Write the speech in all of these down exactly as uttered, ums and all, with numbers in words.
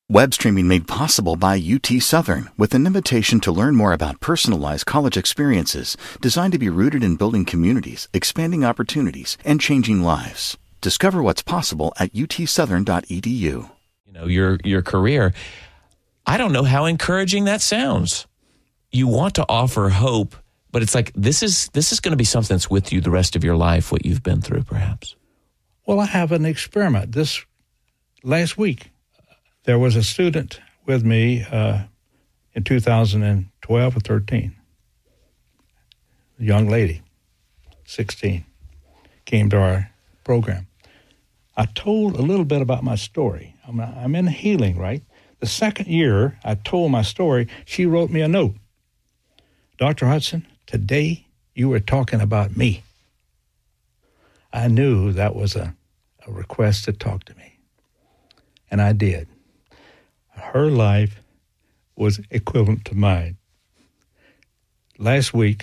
Web streaming made possible by U T Southern with an invitation to learn more about personalized college experiences designed to be rooted in building communities, expanding opportunities, and changing lives. Discover what's possible at u t southern dot e d u. You know, your your career, I don't know how encouraging that sounds. You want to offer hope, but it's like this is this is going to be something that's with you the rest of your life, what you've been through, perhaps. Well, I have an experiment. This last week, there was a student with me uh, in two thousand twelve or thirteen. A young lady, sixteen, came to our program. I told a little bit about my story. I'm, I'm in healing, right? The second year I told my story, she wrote me a note. Doctor Hudson, today you were talking about me. I knew that was a, a request to talk to me. And I did. Her life was equivalent to mine. Last week,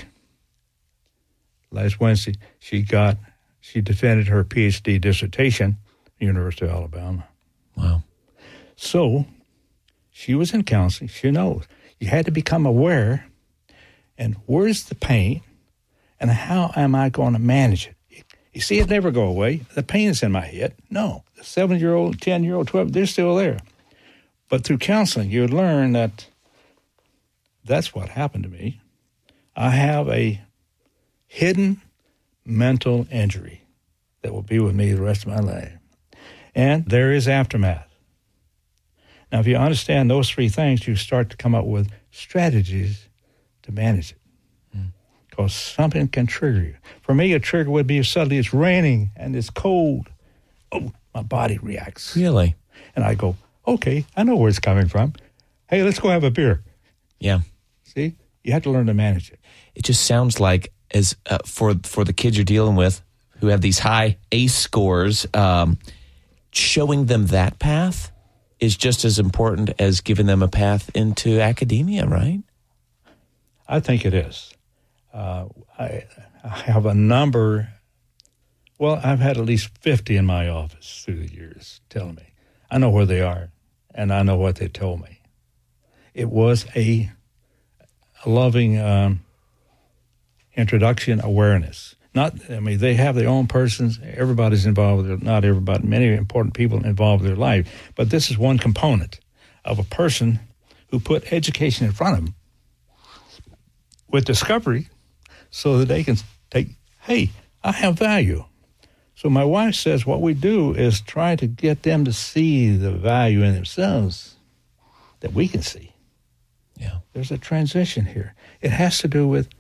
last Wednesday, she got, she defended her P H D dissertation at the University of Alabama. Wow. So, she was in counseling. She knows. You had to become aware, and where's the pain, and how am I going to manage it? You see, it never go away. The pain is in my head. No. The seven-year-old, ten-year-old, twelve, they're still there. But through counseling, you learn that that's what happened to me. I have a hidden mental injury that will be with me the rest of my life. And there is aftermath. Now, if you understand those three things, you start to come up with strategies to manage it. Because mm. something can trigger you. For me, a trigger would be if suddenly it's raining and it's cold. Oh, my body reacts. Really? And I go, okay, I know where it's coming from. Hey, let's go have a beer. Yeah. See? You have to learn to manage it. It just sounds like as uh, for for the kids you're dealing with who have these high ACE scores, um, showing them that path is just as important as giving them a path into academia, right? I think it is. Uh, I, I have a number, well, I've had at least fifty in my office through the years telling me. I know where they are, and I know what they told me. It was a, a loving um, introduction awareness. Not, I mean, they have their own persons. Everybody's involved with it. Not everybody. Many important people involved with their life. But this is one component of a person who put education in front of them with discovery so that they can take, hey, I have value. So my wife says what we do is try to get them to see the value in themselves that we can see. Yeah. There's a transition here. It has to do with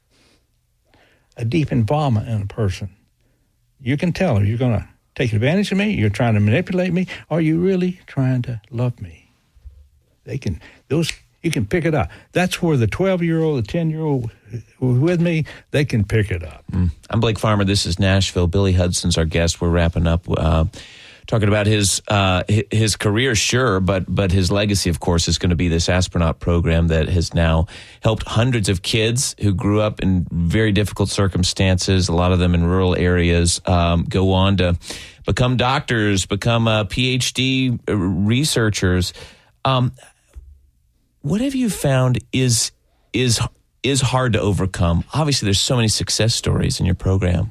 a deep involvement in a person. You can tell, are you going to take advantage of me? You're trying to manipulate me? Or are you really trying to love me? They can, those, you can pick it up. That's where the twelve-year-old, the ten-year-old who are with me, they can pick it up. Mm. I'm Blake Farmer. This is Nashville. Billy Hudson's our guest. We're wrapping up uh, talking about his uh, his career, sure, but but his legacy, of course, is going to be this astronaut program that has now helped hundreds of kids who grew up in very difficult circumstances, a lot of them in rural areas, um, go on to become doctors, become uh, P H D researchers. Um, what have you found is is is hard to overcome? Obviously, there's so many success stories in your program.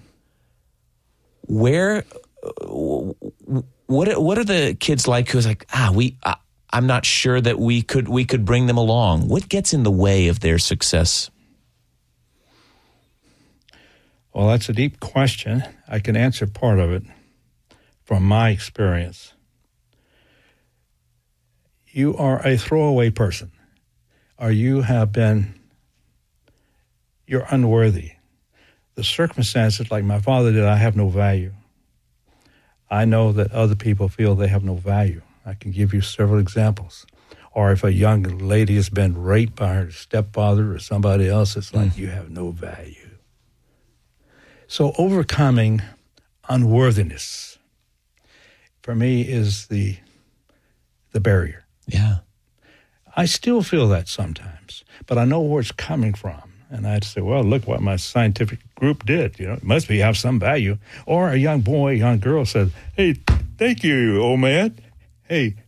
Where, what, what are the kids like who's like, ah, we, I, I'm not sure that we could, we could bring them along. What gets in the way of their success? Well, that's a deep question. I can answer part of it from my experience. You are a throwaway person, or you have been, you're unworthy. The circumstances, like my father did, I have no value. I know that other people feel they have no value. I can give you several examples. Or if a young lady has been raped by her stepfather or somebody else, it's like mm. you have no value. So overcoming unworthiness, for me, is the the barrier. Yeah. I still feel that sometimes, but I know where it's coming from. And I'd say, well, look what my scientific group did. You know, it must be have some value. Or a young boy, young girl said, hey, thank you, old man. Hey,